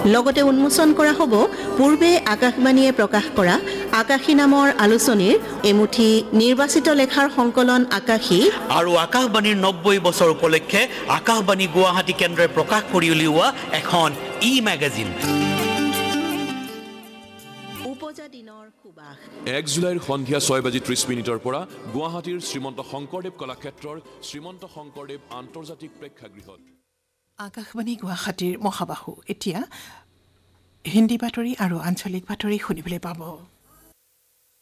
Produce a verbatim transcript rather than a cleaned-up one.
লগতে উন্মোচন কৰা হ'ব পূৰ্বে আকাশবাণীয়ে প্ৰকাশ কৰা আকাশী নামৰ আলোচনীৰ এমুঠি নিৰ্বাচিত লেখাৰ সংকলন আকাশী আৰু আকাশবাণীৰ নব্বৈ বছৰ উপলক্ষে আকাশবাণী গুৱাহাটী কেন্দ্ৰই প্ৰকাশ কৰি উলিওৱা এখন ই মেগাজিন। এক জুলাইৰ সন্ধিয়া ছয় বাজি ত্ৰিশ মিনিটৰ পৰা গুৱাহাটীৰ শ্ৰীমন্ত শংকৰদেৱ কলাক্ষেত্ৰৰ শ্ৰীমন্ত শংকৰদেৱ আন্তৰ্জাতিক প্ৰেক্ষাগৃহত। আকাশবাণী গুৱাহাটীৰ মহাবাহু এতিয়া হিন্দী বাতৰি আৰু আঞ্চলিক বাতৰি শুনিবলৈ পাব।